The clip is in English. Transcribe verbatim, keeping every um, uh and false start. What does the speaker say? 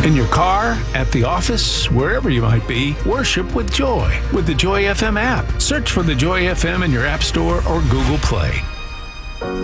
In your car, at the office, wherever you might be, worship with joy with the Joy F M app. Search for the Joy F M in your App Store or Google Play.